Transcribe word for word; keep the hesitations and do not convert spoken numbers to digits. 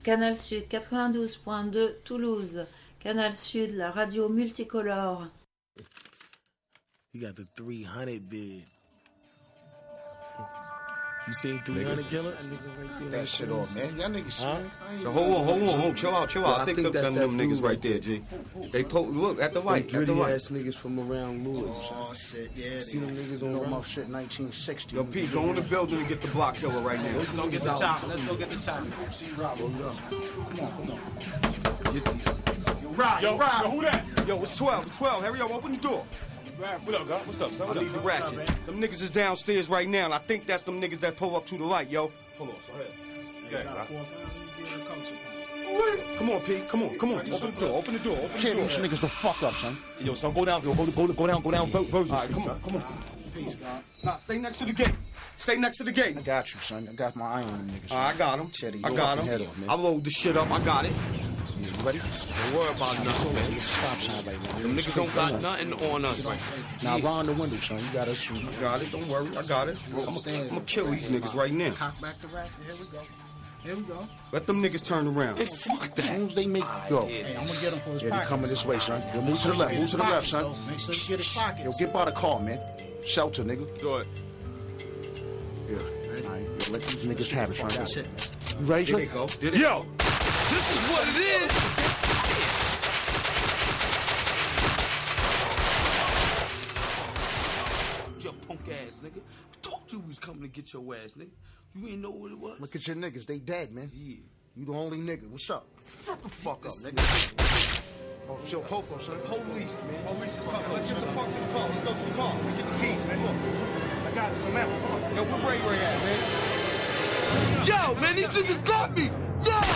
Canal Sud quatre-vingt-douze point deux Toulouse. Canal Sud, la radio multicolore. You got the three hundred bid. You seen three hundred killer? That shit off, man. Y'all niggas. Huh? Yo, hold on, hold on, hold on. Chill out, chill out. Yeah, I, I think, think them, that's them, that them niggas blue right there, G. They po- look at the right, at the Gritty right. ass niggas from around Lewis. Oh shit, yeah. See them niggas on no around? more shit. nineteen sixty. Yo, Pete, go in the building and get the block killer right now. Let's go get the chopper. Let's go get the chopper. Come on, come on. Get the, Yo, Rob, yo, yo, Rob. yo, who that? Yo, it's twelve, it's twelve. Hurry up, open the door. What up, God? What's up, son? What I up? need the ratchet. Them niggas is downstairs right now, and I think that's them niggas that pull up to the light, yo. Hold on, so ahead. Okay, God. Come on, Pete. Come on, come on. Open the door, open the door, open the Kid, door. these niggas the fuck up, son. Yo, son, go down, go, go, go, go down, go down, Virgin All right, Street, come son. on, come on. Peace, God. Nah, stay next to the gate. Stay next to the gate. I got you, son. I got my eye on them niggas. All right, I got him. Teddy, I go got up him. and head off, man. I load the shit up. I got it. You ready? Don't worry about nothing, man. Stop sign right now. Them niggas don't got nothing on us right Now, round the window, son. You got us. You now. Got it. Don't worry. I got it. I'm gonna kill these niggas right now. cock back the rack. Here we go. Here we go. Let them niggas turn around. Hey, fuck that. As soon as they make go. Hey, I'm gonna get him for his Yeah, they pocket. coming this way, son. Yo, move to the left. Move to the left, son. Though. Make sure you get his pockets. Yo, get by the car, man. Shelter, nigga. Do it. Yeah. All right. Yo, let these niggas have it, son. That's it. You ready, There son? they go. There they Yo, this is what it is. Your punk ass nigga. I told you we was coming to get your ass, nigga. You ain't know what it was. Look at your niggas. They dead, man. Yeah. You the only nigga. What's up? Shut the fuck up, nigga. Oh, yo, Popo, son. Police, man. Police is coming. Let's get the fuck to the car. Let's go to the car. Let me get the keys, man. Look. I got it. Samantha, come on. Yo, where Ray Ray at, man? Yo, man, these niggas got me. Yo.